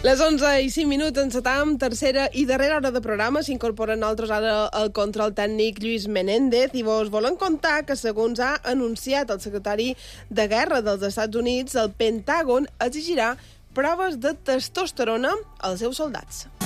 Les 11:05 encetam tercera i darrera hora de programa. S'incorpora en nosaltres ara el control tècnic Lluís Menéndez i vos volem contar que, segons ha anunciat el secretari de Guerra dels Estats Units, el Pentàgon exigirà proves de testosterona als seus soldats.